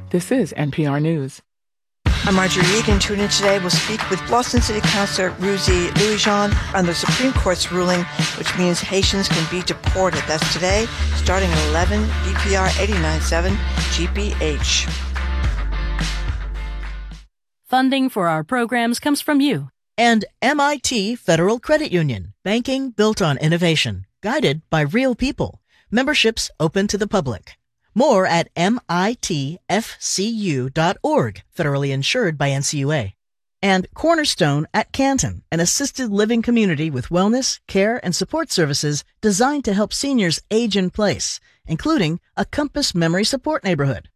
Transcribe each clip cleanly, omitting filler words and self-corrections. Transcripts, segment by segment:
This is NPR News. I'm Marjorie Reed, and tune in today. We'll speak with Boston City Councilor Ruzi Louis-Jean on the Supreme Court's ruling, which means Haitians can be deported. That's today, starting at 11, BPR 89.7 GBH. Funding for our programs comes from you. And MIT Federal Credit Union. Banking built on innovation. Guided by real people. Memberships open to the public. More at mitfcu.org, federally insured by NCUA. And Cornerstone at Canton, an assisted living community with wellness, care, and support services designed to help seniors age in place, including a Compass Memory Support Neighborhood.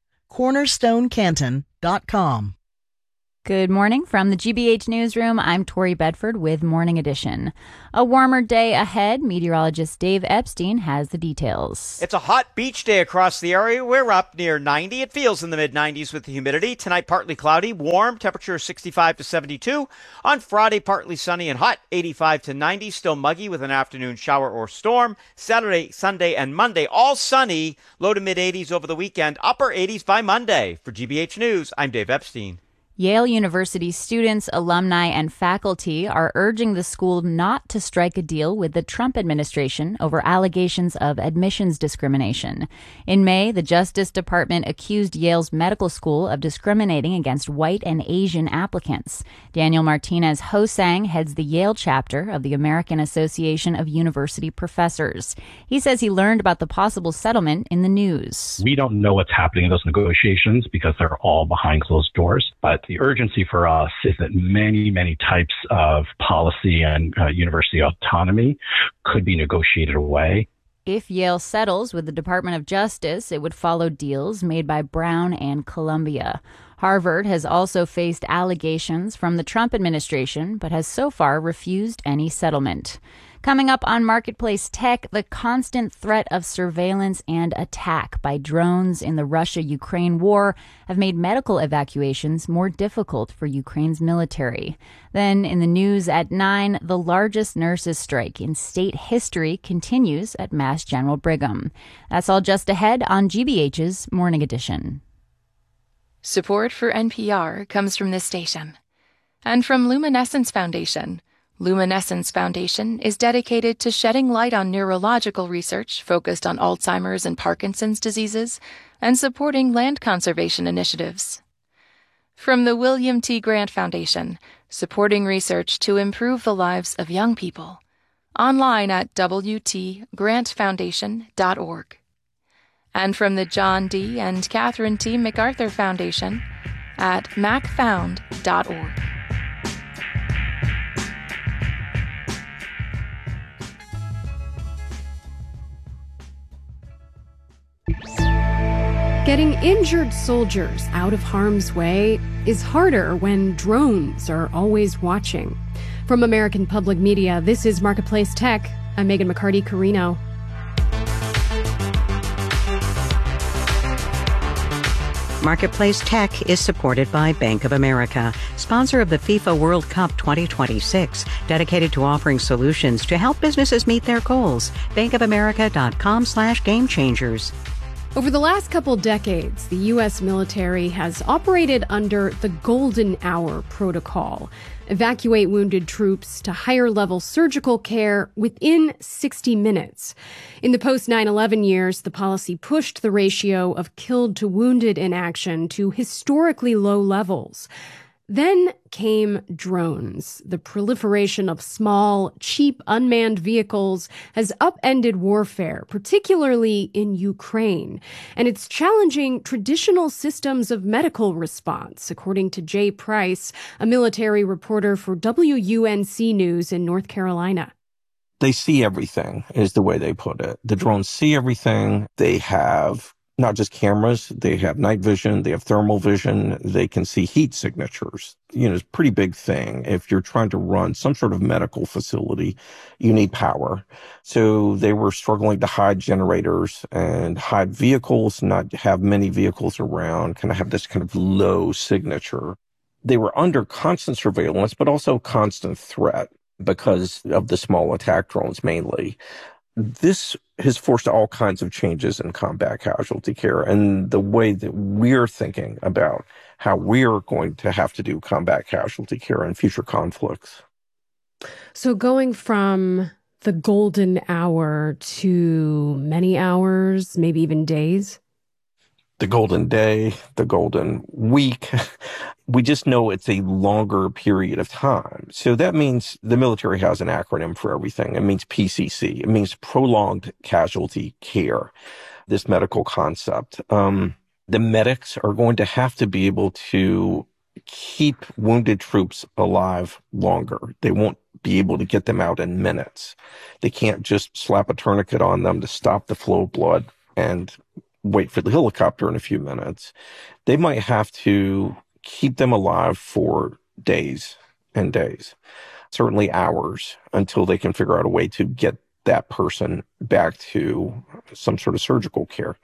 CornerstoneCanton.com. Good morning from the GBH Newsroom. I'm Tori Bedford with Morning Edition. A warmer day ahead. Meteorologist Dave Epstein has the details. It's a hot beach day across the area. We're up near 90. It feels in the mid-90s with the humidity. Tonight, partly cloudy, warm, temperature 65 to 72. On Friday, partly sunny and hot, 85 to 90. Still muggy with an afternoon shower or storm. Saturday, Sunday, and Monday, all sunny. Low to mid-80s over the weekend. Upper 80s by Monday. For GBH News, I'm Dave Epstein. Yale University students, alumni, and faculty are urging the school not to strike a deal with the Trump administration over allegations of admissions discrimination. In May, the Justice Department accused Yale's medical school of discriminating against white and Asian applicants. Daniel Martinez-Hosang heads the Yale chapter of the American Association of University Professors. He says he learned about the possible settlement in the news. We don't know what's happening in those negotiations because they're all behind closed doors, but the urgency for us is that many, many types of policy and university autonomy could be negotiated away. If Yale settles with the Department of Justice, it would follow deals made by Brown and Columbia. Harvard has also faced allegations from the Trump administration, but has so far refused any settlement. Coming up on Marketplace Tech, the constant threat of surveillance and attack by drones in the Russia-Ukraine war have made medical evacuations more difficult for Ukraine's military. Then in the news at 9, the largest nurses' strike in state history continues at Mass General Brigham. That's all just ahead on GBH's Morning Edition. Support for NPR comes from this station and from Luminescence Foundation. Luminescence Foundation is dedicated to shedding light on neurological research focused on Alzheimer's and Parkinson's diseases and supporting land conservation initiatives. From the William T. Grant Foundation, supporting research to improve the lives of young people. Online at wtgrantfoundation.org. And from the John D. and Catherine T. MacArthur Foundation at macfound.org. Getting injured soldiers out of harm's way is harder when drones are always watching. From American Public Media, this is Marketplace Tech. I'm Megan McCarty-Carino. Marketplace Tech is supported by Bank of America, sponsor of the FIFA World Cup 2026, dedicated to offering solutions to help businesses meet their goals. bankofamerica.com/gamechangers. Over the last couple decades, the U.S. military has operated under the Golden Hour Protocol. Evacuate wounded troops to higher-level surgical care within 60 minutes. In the post-9/11 years, the policy pushed the ratio of killed to wounded in action to historically low levels. Then came drones. The proliferation of small, cheap, unmanned vehicles has upended warfare, particularly in Ukraine, and it's challenging traditional systems of medical response, according to Jay Price, a military reporter for WUNC News in North Carolina. They see everything, is the way they put it. The drones see everything. They have not just cameras, they have night vision, they have thermal vision, they can see heat signatures. It's a pretty big thing. If you're trying to run some sort of medical facility, you need power. So they were struggling to hide generators and hide vehicles, not have many vehicles around, kind of have this kind of low signature. They were under constant surveillance, but also constant threat because of the small attack drones mainly. this has forced all kinds of changes in combat casualty care and the way that we're thinking about how we're going to have to do combat casualty care in future conflicts. So going from the golden hour to many hours, maybe even days? The golden day, the golden week. We just know it's a longer period of time. So that means the military has an acronym for everything. It means PCC. It means prolonged casualty care, this medical concept. The medics are going to have to be able to keep wounded troops alive longer. They won't be able to get them out in minutes. They can't just slap a tourniquet on them to stop the flow of blood and wait for the helicopter in a few minutes. They might have to keep them alive for days and days, certainly hours, until they can figure out a way to get that person back to some sort of surgical care.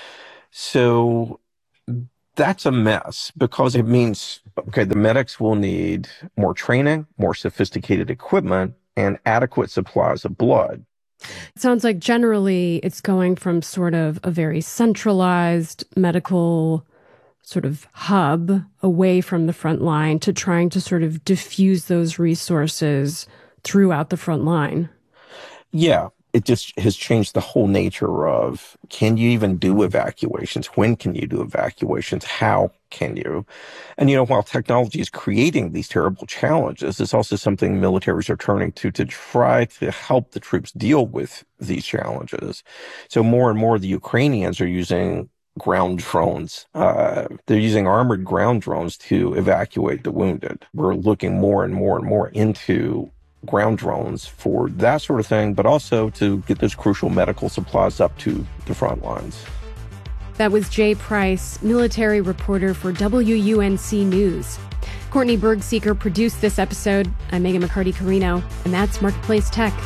So that's a mess because it means, okay, the medics will need more training, more sophisticated equipment, and adequate supplies of blood. It sounds like generally it's going from sort of a very centralized medical sort of hub away from the front line to trying to sort of diffuse those resources throughout the front line. Yeah, it just has changed the whole nature of, can you even do evacuations? When can you do evacuations? How can you? And, while technology is creating these terrible challenges, it's also something militaries are turning to try to help the troops deal with these challenges. So more and more, the Ukrainians are using ground drones. They're using armored ground drones to evacuate the wounded. We're looking more and more and more into ground drones for that sort of thing, but also to get those crucial medical supplies up to the front lines. That was Jay Price, military reporter for WUNC News. Courtney Bergseeker produced this episode. I'm Megan McCarty-Carino, and that's Marketplace Tech.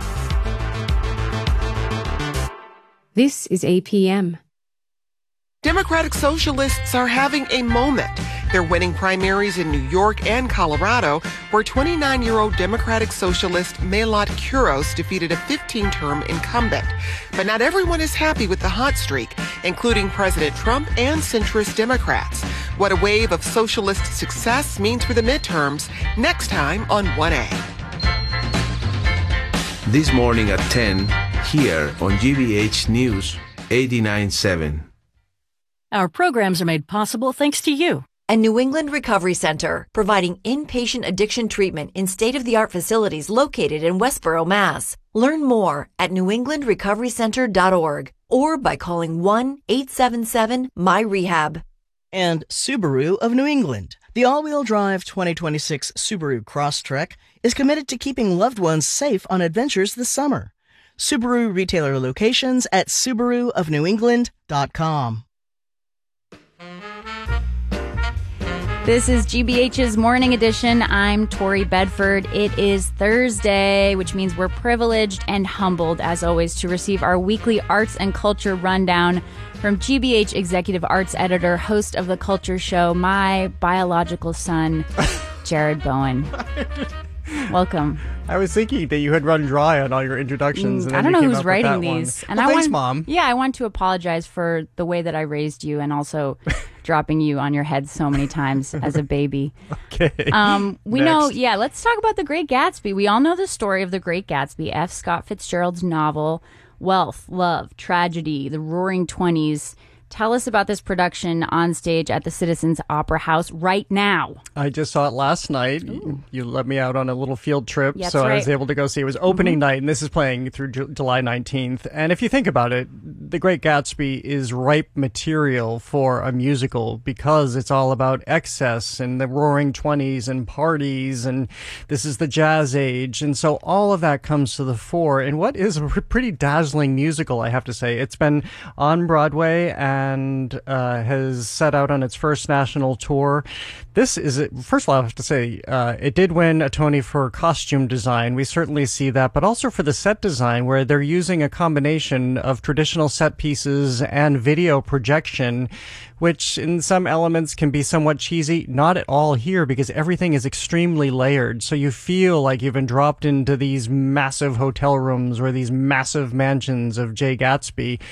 This is APM. Democratic Socialists are having a moment. They're winning primaries in New York and Colorado, where 29-year-old Democratic Socialist Melat Kuros defeated a 15-term incumbent. But not everyone is happy with the hot streak, including President Trump and centrist Democrats. What a wave of socialist success means for the midterms, next time on 1A. This morning at 10, here on GBH News 89.7. Our programs are made possible thanks to you. And New England Recovery Center, providing inpatient addiction treatment in state-of-the-art facilities located in Westboro, Mass. Learn more at newenglandrecoverycenter.org or by calling 1-877-MY-REHAB. And Subaru of New England. The all-wheel drive 2026 Subaru Crosstrek is committed to keeping loved ones safe on adventures this summer. Subaru retailer locations at SubaruofNewEngland.com. This is GBH's Morning Edition. I'm Tori Bedford. It is Thursday, which means we're privileged and humbled, as always, to receive our weekly arts and culture rundown from GBH Executive Arts Editor, host of The Culture Show, my biological son, Jared Bowen. Welcome. I was thinking that you had run dry on all your introductions. And I don't know who's writing these. And thanks, Mom. Yeah, I want to apologize for the way that I raised you and also dropping you on your head so many times as a baby. Okay. We know, let's talk about The Great Gatsby. We all know the story of The Great Gatsby, F. Scott Fitzgerald's novel, wealth, love, tragedy, the Roaring Twenties. Tell us about this production on stage at the Citizens Opera House right now. I just saw it last night. You let me out on a little field trip, That's so right. I was able to go see it. It was opening night, and this is playing through July 19th. And if you think about it, The Great Gatsby is ripe material for a musical because it's all about excess and the Roaring Twenties and parties, and this is the jazz age. And so all of that comes to the fore in what is a pretty dazzling musical, I have to say. It's been on Broadway and has set out on its first national tour. This is, first of all, I have to say, it did win a Tony for costume design. We certainly see that, but also for the set design, where they're using a combination of traditional set pieces and video projection, which in some elements can be somewhat cheesy. Not at all here, because everything is extremely layered. So you feel like you've been dropped into these massive hotel rooms or these massive mansions of Jay Gatsby,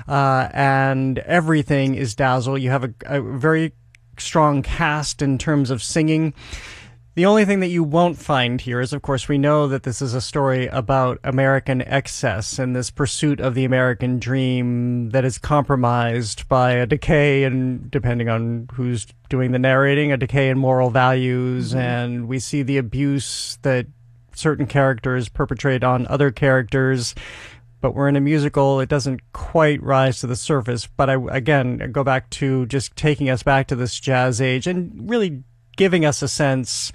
and everything is dazzle. You have a very strong cast in terms of singing. The only thing that you won't find here is, of course, we know that this is a story about American excess and this pursuit of the American dream that is compromised by a decay, and depending on who's doing the narrating, a decay in moral values. And we see the abuse that certain characters perpetrate on other characters. But we're in a musical, it doesn't quite rise to the surface. But again, go back to just taking us back to this jazz age and really giving us a sense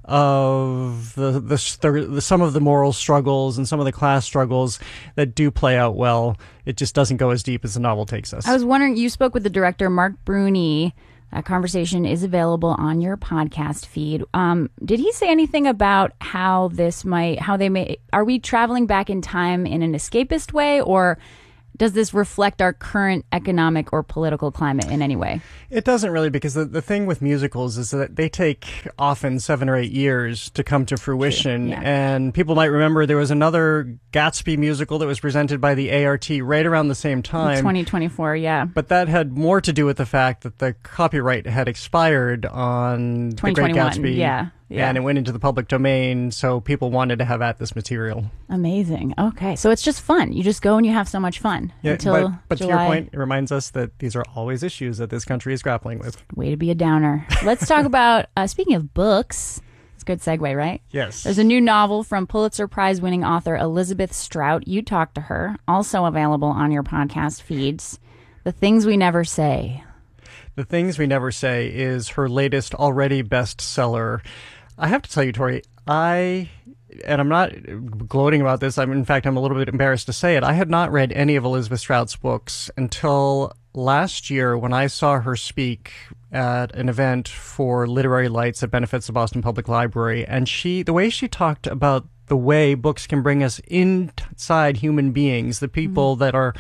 of the some of the moral struggles and some of the class struggles that do play out well. It just doesn't go as deep as the novel takes us. I was wondering, you spoke with the director, Mark Bruni. That conversation is available on your podcast feed. Did he say anything about how are we traveling back in time in an escapist way, or does this reflect our current economic or political climate in any way? It doesn't really, because the thing with musicals is that they take often 7 or 8 years to come to fruition. Yeah. And people might remember there was another Gatsby musical that was presented by the ART right around the same time. 2024, yeah. But that had more to do with the fact that the copyright had expired on The Great Gatsby. Yeah. And it went into the public domain, so people wanted to have at this material. Amazing. Okay, so it's just fun. You just go and you have so much fun. Yeah, until but to your point, it reminds us that these are always issues that this country is grappling with. Way to be a downer. Let's talk about, speaking of books, it's a good segue, right? Yes. There's a new novel from Pulitzer Prize-winning author Elizabeth Strout. You talked to her, also available on your podcast feeds. The Things We Never Say. The Things We Never Say is her latest already bestseller. I have to tell you, Tori, and I'm not gloating about this. In fact, I'm a little bit embarrassed to say it. I had not read any of Elizabeth Strout's books until last year when I saw her speak at an event for Literary Lights that benefits the Boston Public Library. And the way she talked about the way books can bring us inside human beings, the people that are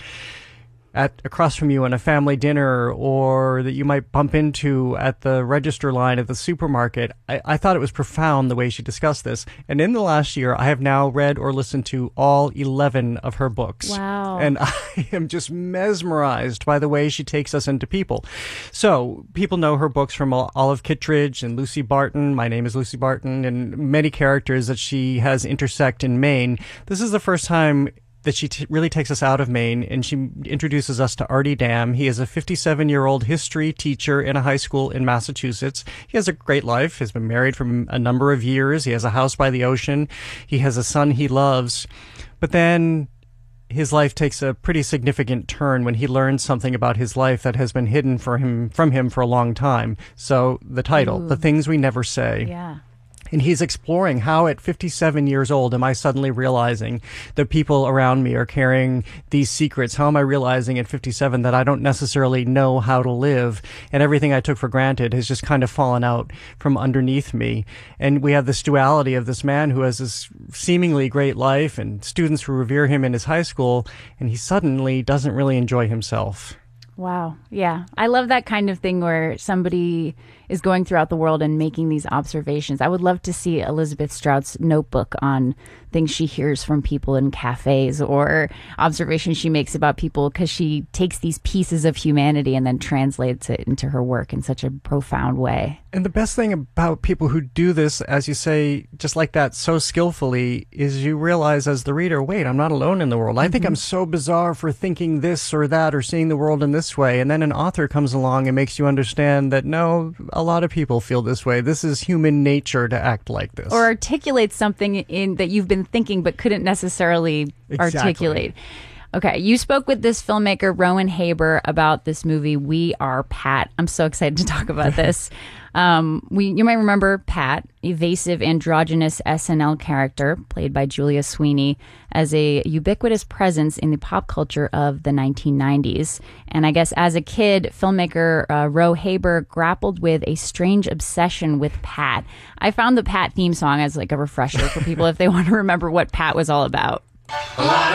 across from you in a family dinner, or that you might bump into at the register line at the supermarket. I thought it was profound the way she discussed this. And in the last year, I have now read or listened to all 11 of her books. Wow. And I am just mesmerized by the way she takes us into people. So people know her books from Olive Kittredge and Lucy Barton. My Name is Lucy Barton, and many characters that she has intersect in Maine. This is the first time that she really takes us out of Maine, and she introduces us to Artie Dam. He is a 57-year-old history teacher in a high school in Massachusetts. He has a great life. He's been married for a number of years. He has a house by the ocean. He has a son he loves. But then his life takes a pretty significant turn when he learns something about his life that has been hidden from him for a long time. So the title, The Things We Never Say. Yeah. And he's exploring how at 57 years old am I suddenly realizing that people around me are carrying these secrets? How am I realizing at 57 that I don't necessarily know how to live, and everything I took for granted has just kind of fallen out from underneath me? And we have this duality of this man who has this seemingly great life and students who revere him in his high school, and he suddenly doesn't really enjoy himself. Wow. Yeah. I love that kind of thing where somebody is going throughout the world and making these observations. I would love to see Elizabeth Strout's notebook on things she hears from people in cafes, or observations she makes about people, because she takes these pieces of humanity and then translates it into her work in such a profound way. And the best thing about people who do this, as you say, just like that, so skillfully, is you realize as the reader, wait, I'm not alone in the world. I think I'm so bizarre for thinking this or that or seeing the world in this way. And then an author comes along and makes you understand that, no, a lot of people feel this way. This is human nature to act like this. Or articulate something that you've been thinking but couldn't necessarily articulate. Okay, you spoke with this filmmaker, Rowan Haber, about this movie, We Are Pat. I'm so excited to talk about this. You might remember Pat, evasive, androgynous SNL character played by Julia Sweeney, as a ubiquitous presence in the pop culture of the 1990s. And I guess as a kid, filmmaker Ro Haber grappled with a strange obsession with Pat. I found the Pat theme song as like a refresher for people if they want to remember what Pat was all about.